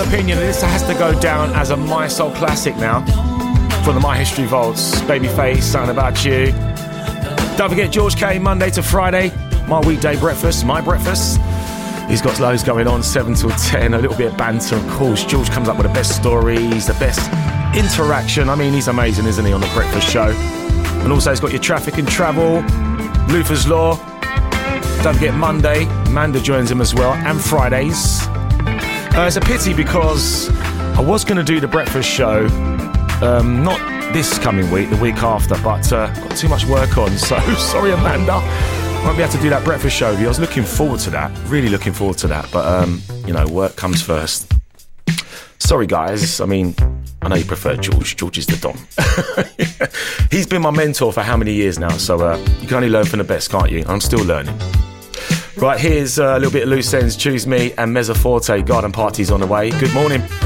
Opinion, this has to go down as a My Soul classic now from the My History Vaults. Babyface, Something About You. Don't forget George K, Monday to Friday, my weekday breakfast, my breakfast. He's got loads going on, 7 till 10, a little bit of banter, of course. George comes up with the best stories, the best interaction. I mean, he's amazing, isn't he, on the breakfast show? And also he's got your traffic and travel, Luther's Law. Don't forget Monday, Manda joins him as well, and Fridays. It's a pity because I was going to do the breakfast show, not this coming week, the week after, but got too much work on, so sorry Amanda, won't be able to do that breakfast show with you. I was looking forward to that, really looking forward to that, but work comes first. Sorry guys, I mean, I know you prefer George. George is the Dom. He's been my mentor for how many years now, so you can only learn from the best, can't you? I'm still learning. Right, here's a little bit of Loose Ends, Choose Me, and Mezza Forte, Garden Party's on the way. Good morning.